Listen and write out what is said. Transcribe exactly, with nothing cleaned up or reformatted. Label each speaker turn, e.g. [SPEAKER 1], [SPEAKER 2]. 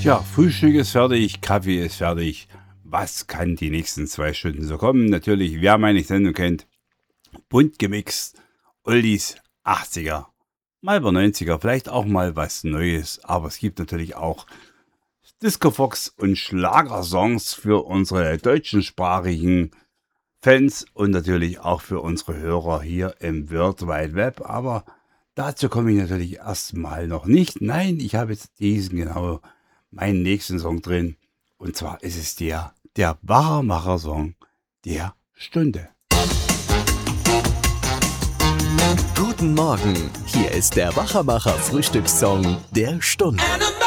[SPEAKER 1] Ja, Frühstück ist fertig, Kaffee ist fertig. Was kann die nächsten zwei Stunden so kommen? Natürlich, wer meine Sendung kennt, bunt gemixt, Oldies, achtziger, mal über neunziger, vielleicht auch mal was Neues. Aber es gibt natürlich auch Disco-Fox und Schlagersongs für unsere deutschsprachigen Fans und natürlich auch für unsere Hörer hier im World Wide Web. Aber dazu komme ich natürlich erstmal noch nicht. Nein, ich habe jetzt diesen genau meinen nächsten Song drin. Und zwar ist es der, der Wachmacher-Song der Stunde.
[SPEAKER 2] Guten Morgen, hier ist der Wachermacher Frühstückssong der Stunde.